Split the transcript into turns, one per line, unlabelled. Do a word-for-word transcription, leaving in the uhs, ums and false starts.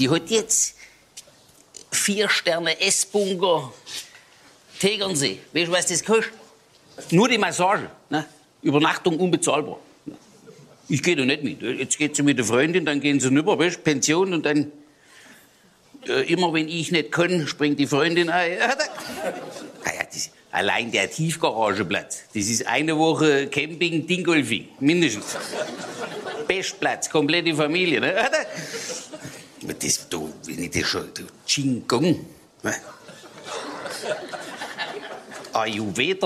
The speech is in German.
Die hat jetzt vier Sterne Essbunker Tegernsee. Weißt du, was das kostet? Nur die Massage. Ne? Übernachtung unbezahlbar. Ich gehe da nicht mit. Jetzt geht sie mit der Freundin, dann gehen sie rüber, weißt du, Pension und dann. Äh, immer wenn ich nicht kann, springt die Freundin ein. Naja, das, allein der Tiefgarageplatz. Das ist eine Woche Camping, Dingolfing. Mindestens. Bestplatz, komplette Familie. Ne? Das, du, wenn ich das schon. Qigong. Ayurveda.